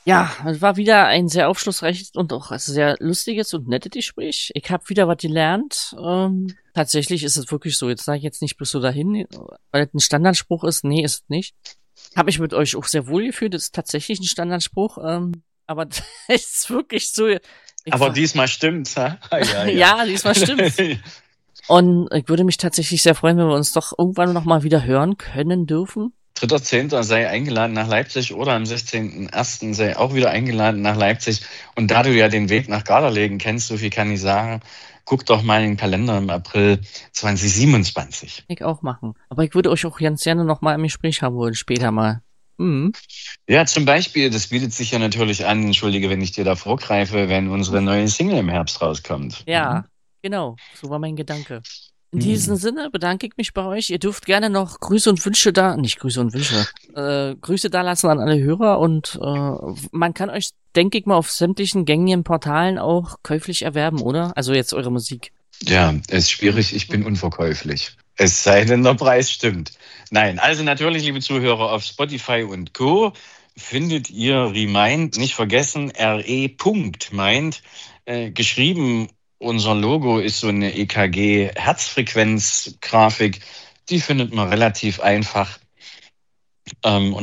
Ja, es war wieder ein sehr aufschlussreiches und auch sehr lustiges und nettes Gespräch. Ich habe wieder was gelernt. Tatsächlich ist es wirklich so. Jetzt sage ich jetzt nicht bloß so dahin, weil es ein Standardspruch ist. Nee, ist es nicht. Habe ich mit euch auch sehr wohl gefühlt. Das ist tatsächlich ein Standardspruch. Aber es ist wirklich so. Ich Aber war, diesmal stimmt's, ha? Ja, ja. ja, diesmal stimmt's. Und ich würde mich tatsächlich sehr freuen, wenn wir uns doch irgendwann noch mal wieder hören können dürfen. 3.10. sei eingeladen nach Leipzig oder am 16.01. sei auch wieder eingeladen nach Leipzig. Und da du ja den Weg nach Garderlegen kennst, so viel kann ich sagen, guck doch mal in den Kalender im April 2027. Ich auch machen. Aber ich würde euch auch ganz gerne noch mal im Gespräch haben wollen, später mal. Mhm. Ja, zum Beispiel, das bietet sich ja natürlich an, entschuldige, wenn ich dir da vorgreife, wenn unsere neue Single im Herbst rauskommt. Ja, genau. So war mein Gedanke. In diesem Hm. Sinne bedanke ich mich bei euch. Ihr dürft gerne noch Grüße und Wünsche da, nicht Grüße und Wünsche, Grüße da lassen an alle Hörer und man kann euch, denke ich mal, auf sämtlichen gängigen Portalen auch käuflich erwerben, oder? Also jetzt eure Musik. Ja, ist schwierig, ich bin unverkäuflich. Es sei denn, der Preis stimmt. Nein, also natürlich, liebe Zuhörer, auf Spotify und Co. findet ihr Remind, nicht vergessen, RE. Mind, geschrieben. Unser Logo ist so eine EKG-Herzfrequenz-Grafik. Die findet man relativ einfach. Und